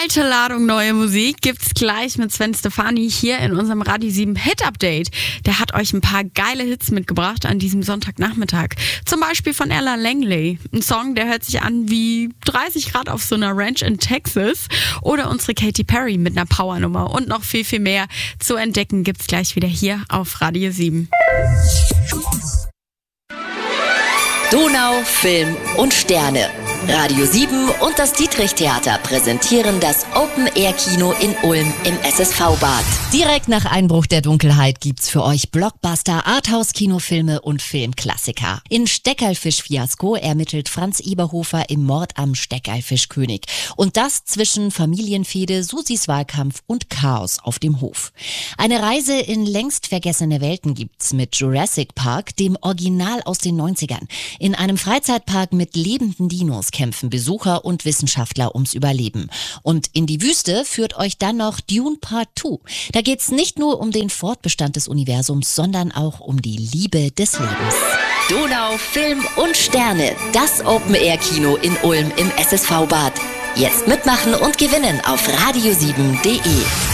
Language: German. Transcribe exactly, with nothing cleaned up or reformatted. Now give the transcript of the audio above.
Alte Ladung neue Musik gibt's gleich mit Sven Stefani hier in unserem Radio sieben Hit Update. Der hat euch ein paar geile Hits mitgebracht an diesem Sonntagnachmittag. Zum Beispiel von Ella Langley. Ein Song, der hört sich an wie dreißig Grad auf so einer Ranch in Texas. Oder unsere Katy Perry mit einer Powernummer. Und noch viel, viel mehr zu entdecken gibt's gleich wieder hier auf Radio sieben. Donau, Film und Sterne. Radio sieben und das Dietrich-Theater präsentieren das Open-Air-Kino in Ulm im S S V-Bad. Direkt nach Einbruch der Dunkelheit gibt's für euch Blockbuster, Arthouse-Kinofilme und Filmklassiker. In Steckerlfisch-Fiasko ermittelt Franz Eberhofer im Mord am Steckerlfischkönig. Und das zwischen Familienfehde, Susis Wahlkampf und Chaos auf dem Hof. Eine Reise in längst vergessene Welten gibt's mit Jurassic Park, dem Original aus den neunzigern. In einem Freizeitpark mit lebenden Dinos kämpfen Besucher und Wissenschaftler ums Überleben. Und in die Wüste führt euch dann noch Dune Part zwei. Da geht's nicht nur um den Fortbestand des Universums, sondern auch um die Liebe des Lebens. Donau, Film und Sterne. Das Open-Air-Kino in Ulm im S S V-Bad. Jetzt mitmachen und gewinnen auf radio sieben punkt de.